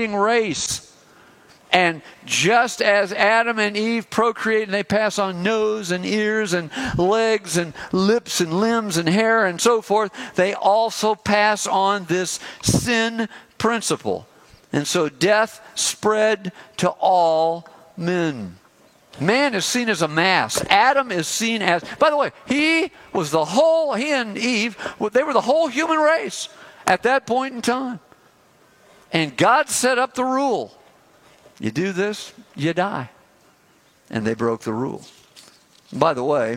procreating race. And just as Adam and Eve procreate and they pass on nose and ears and legs and lips and limbs and hair and so forth, they also pass on this sin principle. And so death spread to all men. Man is seen as a mass. Adam is seen as, by the way, he and Eve, they were the whole human race at that point in time. And God set up the rule. You do this, you die. And they broke the rule. By the way,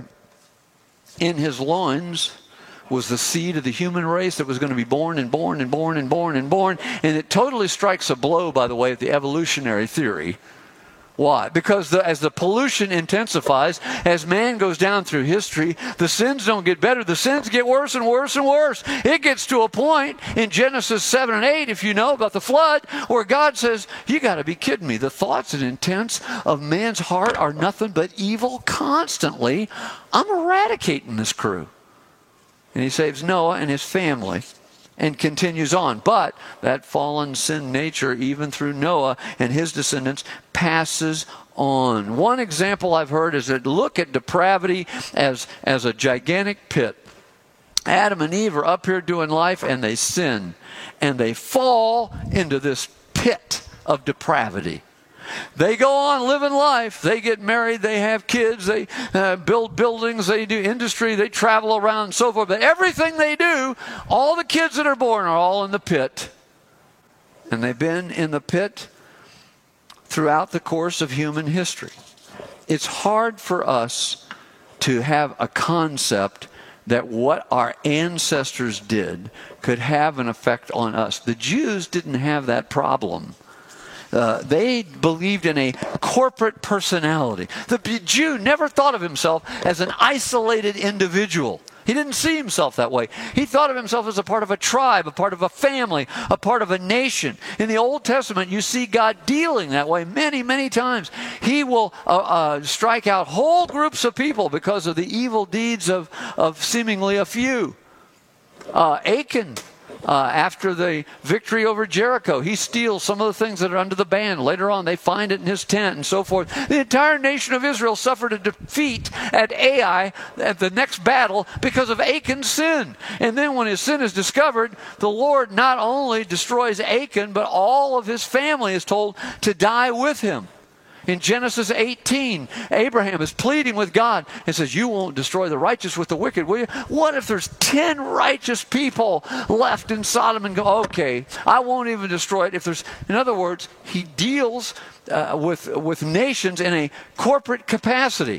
in his loins was the seed of the human race that was going to be born and born and born and born and born. And it totally strikes a blow, by the way, at the evolutionary theory. Why? Because as the pollution intensifies, as man goes down through history, the sins don't get better. The sins get worse and worse and worse. It gets to a point in Genesis 7 and 8, if you know about the flood, where God says, you got to be kidding me. The thoughts and intents of man's heart are nothing but evil constantly. I'm eradicating this crew. And he saves Noah and his family. And continues on. But that fallen sin nature, even through Noah and his descendants, passes on. One example I've heard is that look at depravity as a gigantic pit. Adam and Eve are up here doing life and they sin. And they fall into this pit of depravity. They go on living life. They get married. They have kids. They build buildings. They do industry. They travel around and so forth. But everything they do, all the kids that are born are all in the pit. And they've been in the pit throughout the course of human history. It's hard for us to have a concept that what our ancestors did could have an effect on us. The Jews didn't have that problem. They believed in a corporate personality. The Jew never thought of himself as an isolated individual. He didn't see himself that way. He thought of himself as a part of a tribe, a part of a family, a part of a nation. In the Old Testament, you see God dealing that way many, many times. He will strike out whole groups of people because of the evil deeds of seemingly a few. Achan, after the victory over Jericho, he steals some of the things that are under the ban. Later on, they find it in his tent and so forth. The entire nation of Israel suffered a defeat at Ai at the next battle because of Achan's sin. And then when his sin is discovered, the Lord not only destroys Achan, but all of his family is told to die with him. In Genesis 18, Abraham is pleading with God and says, you won't destroy the righteous with the wicked, will you? What if there's 10 righteous people left in Sodom and go, okay, I won't even destroy it. In other words, he deals with nations in a corporate capacity.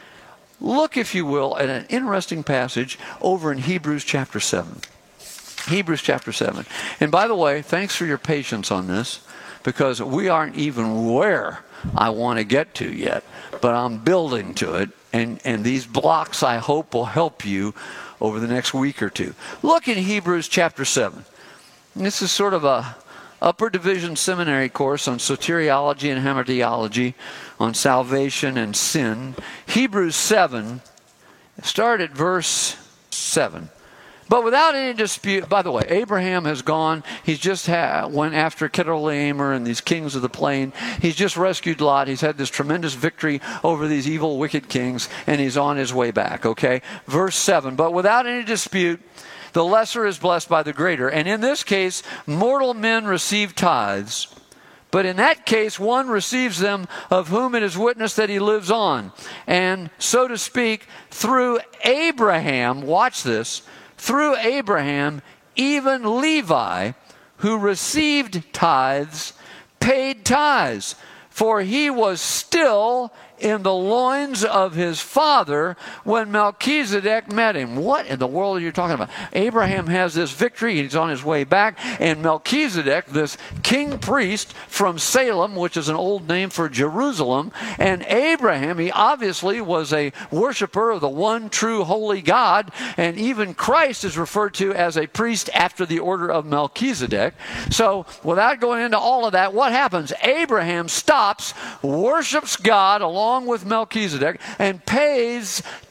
Look, if you will, at an interesting passage over in Hebrews chapter 7. Hebrews chapter 7. And by the way, thanks for your patience on this, because we aren't even where I want to get to yet, but I'm building to it, and these blocks I hope will help you over the next week or two. Look in Hebrews chapter 7. This is sort of a upper division seminary course on soteriology and hamartiology, on salvation and sin. Hebrews 7, start at verse 7. But without any dispute, by the way, Abraham has gone. He's just went after Chedorlaomer and these kings of the plain. He's just rescued Lot. He's had this tremendous victory over these evil, wicked kings, and he's on his way back, okay? Verse 7, but without any dispute, the lesser is blessed by the greater. And in this case, mortal men receive tithes. But in that case, one receives them of whom it is witnessed that he lives on. And so to speak, through Abraham, watch this, through Abraham, even Levi, who received tithes, paid tithes, for he was still in the loins of his father when Melchizedek met him. What in the world are you talking about? Abraham has this victory. He's on his way back. And Melchizedek, this king priest from Salem, which is an old name for Jerusalem, and Abraham, he obviously was a worshiper of the one true holy God. And even Christ is referred to as a priest after the order of Melchizedek. So without going into all of that, what happens? Abraham stops, worships God along with Melchizedek, and pays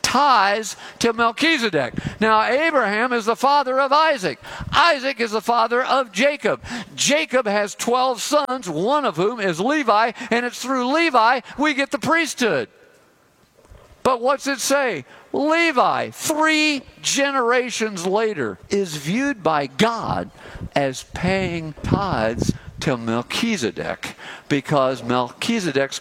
tithes to Melchizedek. Now, Abraham is the father of Isaac. Isaac is the father of Jacob. Jacob has 12 sons, one of whom is Levi, and it's through Levi we get the priesthood. But what's it say? Levi, 3 generations later, is viewed by God as paying tithes to Melchizedek, because Melchizedek's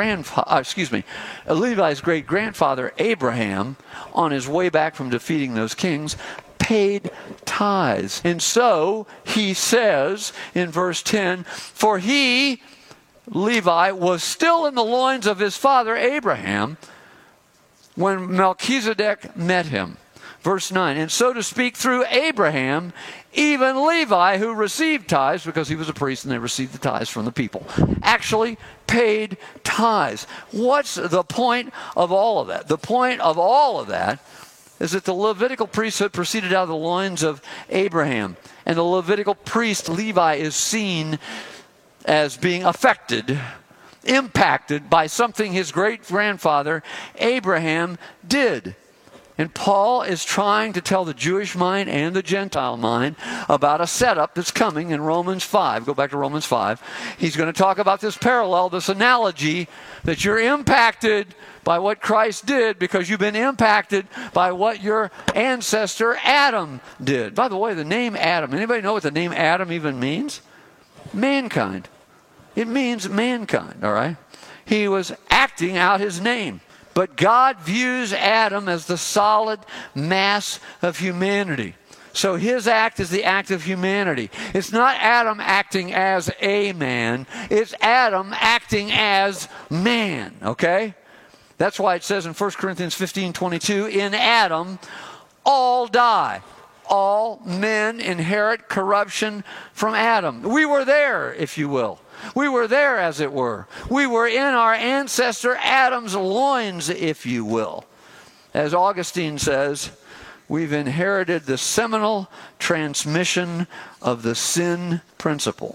Levi's great-grandfather Abraham, on his way back from defeating those kings, paid tithes. And so he says in verse 10, for he, Levi, was still in the loins of his father Abraham when Melchizedek met him. Verse 9, and so to speak, through Abraham, even Levi, who received tithes, because he was a priest and they received the tithes from the people, actually paid tithes. What's the point of all of that? The point of all of that is that the Levitical priesthood proceeded out of the loins of Abraham. And the Levitical priest, Levi, is seen as being affected, impacted by something his great-grandfather Abraham did. And Paul is trying to tell the Jewish mind and the Gentile mind about a setup that's coming in Romans 5. Go back to Romans 5. He's going to talk about this parallel, this analogy, that you're impacted by what Christ did because you've been impacted by what your ancestor Adam did. By the way, the name Adam, anybody know what the name Adam even means? Mankind. It means mankind, all right? He was acting out his name. But God views Adam as the solid mass of humanity. So his act is the act of humanity. It's not Adam acting as a man. It's Adam acting as man, okay? That's why it says in 1 Corinthians 15:22, in Adam all die. All men inherit corruption from Adam. We were there, if you will. We were there, as it were. We were in our ancestor Adam's loins, if you will. As Augustine says, we've inherited the seminal transmission of the sin principle.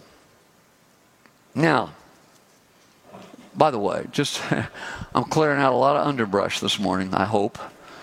Now, by the way, I'm clearing out a lot of underbrush this morning, I hope.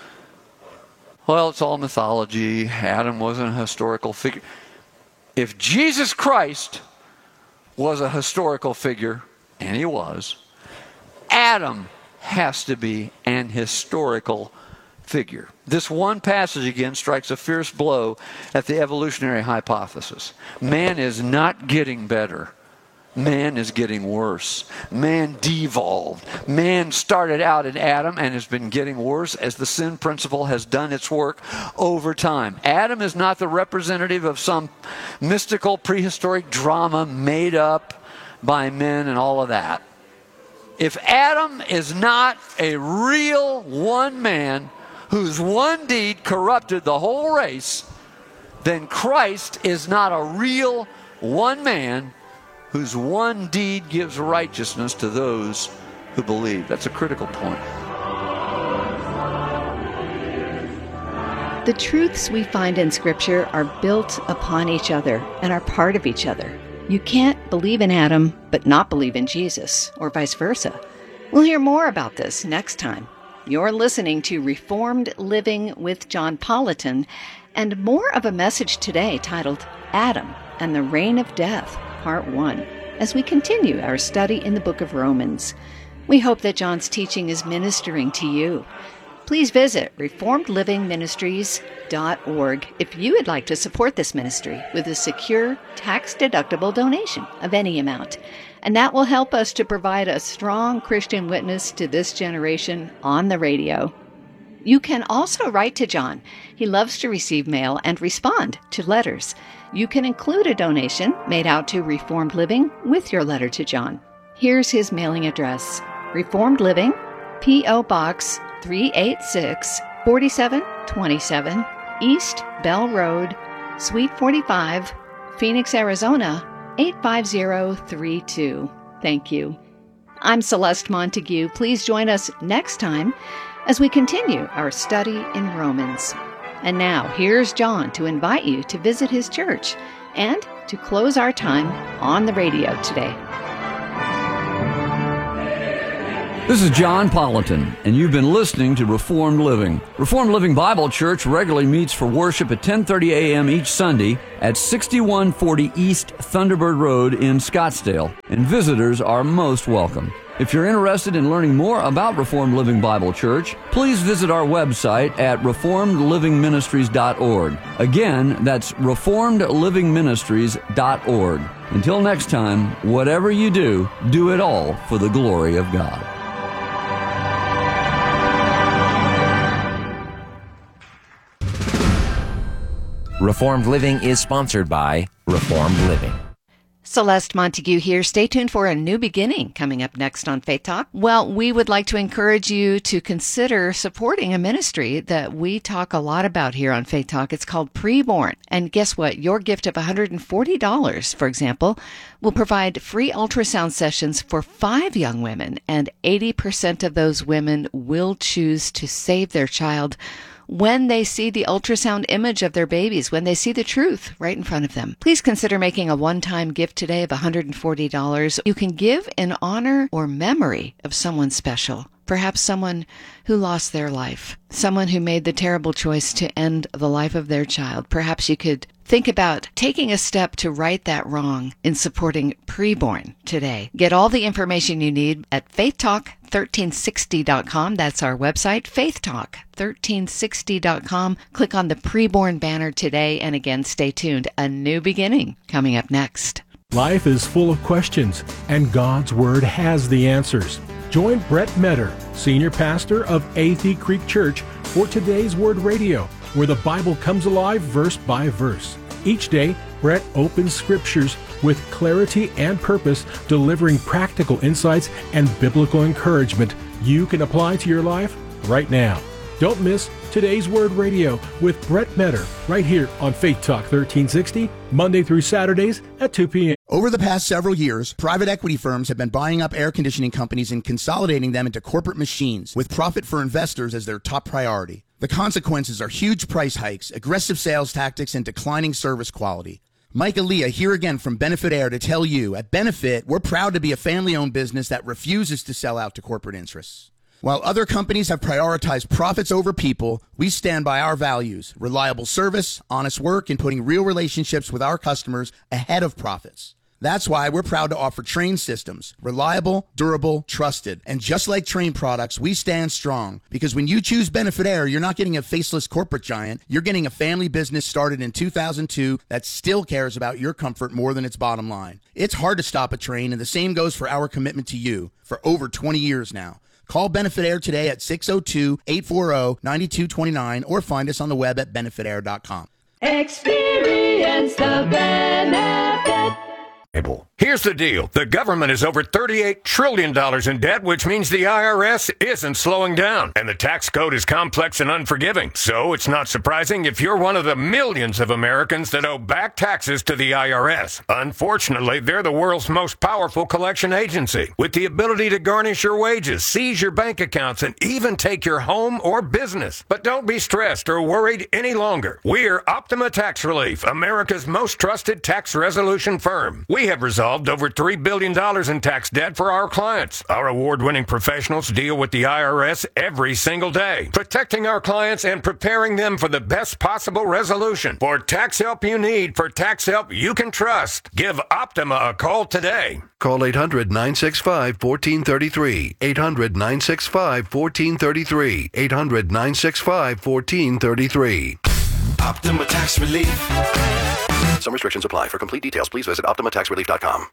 Well, it's all mythology. Adam wasn't a historical figure. If Jesus Christ was a historical figure, and he was, Adam has to be an historical figure. This one passage again strikes a fierce blow at the evolutionary hypothesis. Man is not getting better. Man is getting worse. Man devolved. Man started out in Adam and has been getting worse as the sin principle has done its work over time. Adam is not the representative of some mystical prehistoric drama made up by men and all of that. If Adam is not a real one man whose one deed corrupted the whole race, then Christ is not a real one man whose one deed gives righteousness to those who believe. That's a critical point. The truths we find in Scripture are built upon each other and are part of each other. You can't believe in Adam but not believe in Jesus, or vice versa. We'll hear more about this next time. You're listening to Reformed Living with John Politan, and more of a message today titled Adam and the Reign of Death, Part 1, as we continue our study in the book of Romans. We hope that John's teaching is ministering to you. Please visit reformedlivingministries.org if you would like to support this ministry with a secure, tax-deductible donation of any amount. And that will help us to provide a strong Christian witness to this generation on the radio. You can also write to John. He loves to receive mail and respond to letters. You can include a donation made out to Reformed Living with your letter to John. Here's his mailing address: Reformed Living, P.O. Box 386, 4727, East Bell Road, Suite 45, Phoenix, Arizona, 85032. Thank you. I'm Celeste Montague. Please join us next time as we continue our study in Romans. And now, here's John to invite you to visit his church and to close our time on the radio today. This is John Politan, and you've been listening to Reformed Living. Reformed Living Bible Church regularly meets for worship at 10:30 a.m. each Sunday at 6140 East Thunderbird Road in Scottsdale, and visitors are most welcome. If you're interested in learning more about Reformed Living Bible Church, please visit our website at reformedlivingministries.org. Again, that's reformedlivingministries.org. Until next time, whatever you do, do it all for the glory of God. Reformed Living is sponsored by Reformed Living. Celeste Montague here. Stay tuned for a new beginning coming up next on Faith Talk. Well, we would like to encourage you to consider supporting a ministry that we talk a lot about here on Faith Talk. It's called Preborn. And guess what? Your gift of $140, for example, will provide free ultrasound sessions for 5 young women, and 80% of those women will choose to save their child when they see the ultrasound image of their babies, when they see the truth right in front of them. Please consider making a one-time gift today of $140. You can give in honor or memory of someone special, perhaps someone who lost their life, someone who made the terrible choice to end the life of their child. Perhaps you could think about taking a step to right that wrong in supporting Preborn today. Get all the information you need at faithtalk1360.com. That's our website, faithtalk1360.com. Click on the Preborn banner today, and again, stay tuned. A new beginning coming up next. Life is full of questions, and God's Word has the answers. Join Brett Metter, Senior Pastor of Athey Creek Church, for today's Word Radio, where the Bible comes alive verse by verse. Each day, Brett opens scriptures with clarity and purpose, delivering practical insights and biblical encouragement you can apply to your life right now. Don't miss today's Word Radio with Brett Metter right here on Faith Talk 1360, Monday through Saturdays at 2 p.m. Over the past several years, private equity firms have been buying up air conditioning companies and consolidating them into corporate machines, with profit for investors as their top priority. The consequences are huge price hikes, aggressive sales tactics, and declining service quality. Mike Aaliyah here again from Benefit Air to tell you, at Benefit, we're proud to be a family-owned business that refuses to sell out to corporate interests. While other companies have prioritized profits over people, we stand by our values: reliable service, honest work, and putting real relationships with our customers ahead of profits. That's why we're proud to offer Trane systems. Reliable, durable, trusted. And just like Trane products, we stand strong. Because when you choose Benefit Air, you're not getting a faceless corporate giant. You're getting a family business started in 2002 that still cares about your comfort more than its bottom line. It's hard to stop a Trane, and the same goes for our commitment to you for over 20 years now. Call Benefit Air today at 602-840-9229 or find us on the web at benefitair.com. Experience the benefit. Here's the deal. The government is over $38 trillion in debt, which means the IRS isn't slowing down. And the tax code is complex and unforgiving. So it's not surprising if you're one of the millions of Americans that owe back taxes to the IRS. Unfortunately, they're the world's most powerful collection agency, with the ability to garnish your wages, seize your bank accounts, and even take your home or business. But don't be stressed or worried any longer. We're Optima Tax Relief, America's most trusted tax resolution firm. We have resolved over $3 billion in tax debt for our clients. Our award-winning professionals deal with the IRS every single day, protecting our clients and preparing them for the best possible resolution. For tax help you need, for tax help you can trust, give Optima a call today. Call 800-965-1433, 800-965-1433, 800-965-1433. Optima Tax Relief. Some restrictions apply. For complete details, please visit OptimaTaxRelief.com.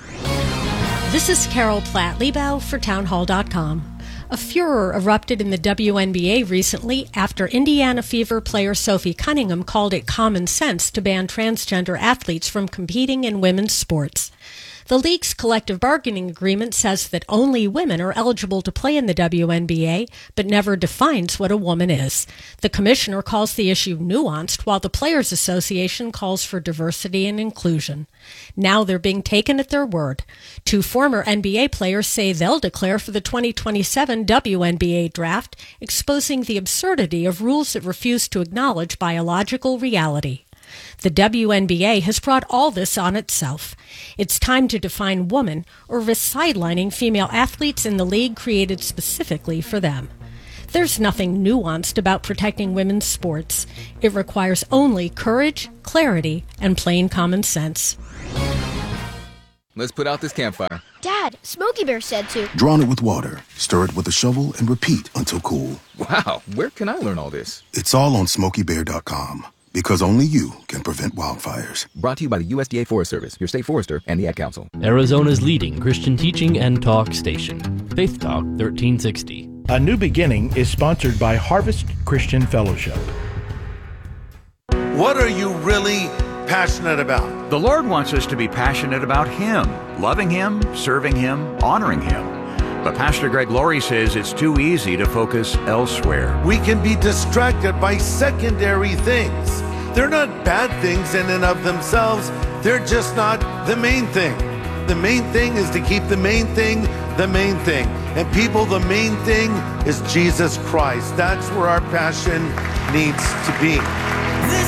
This is Carol Platt-Liebau for Townhall.com. A furor erupted in the WNBA recently after Indiana Fever player Sophie Cunningham called it common sense to ban transgender athletes from competing in women's sports. The league's collective bargaining agreement says that only women are eligible to play in the WNBA, but never defines what a woman is. The commissioner calls the issue nuanced, while the Players Association calls for diversity and inclusion. Now they're being taken at their word. 2 former NBA players say they'll declare for the 2027 WNBA draft, exposing the absurdity of rules that refuse to acknowledge biological reality. The WNBA has brought all this on itself. It's time to define woman, or risk sidelining female athletes in the league created specifically for them. There's nothing nuanced about protecting women's sports. It requires only courage, clarity, and plain common sense. Let's put out this campfire. Dad, Smokey Bear said to. Drown it with water, stir it with a shovel, and repeat until cool. Wow, where can I learn all this? It's all on SmokeyBear.com. Because only you can prevent wildfires. Brought to you by the USDA Forest Service, your state forester, and the Ad Council. Arizona's leading Christian teaching and talk station. Faith Talk 1360. A New Beginning is sponsored by Harvest Christian Fellowship. What are you really passionate about? The Lord wants us to be passionate about Him, loving Him, serving Him, honoring Him. But Pastor Greg Laurie says it's too easy to focus elsewhere. We can be distracted by secondary things. They're not bad things in and of themselves. They're just not the main thing. The main thing is to keep the main thing the main thing. And people, the main thing is Jesus Christ. That's where our passion needs to be.